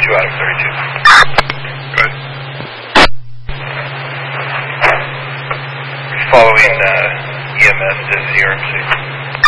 2 out of 32. Good. Following EMS to CRMC.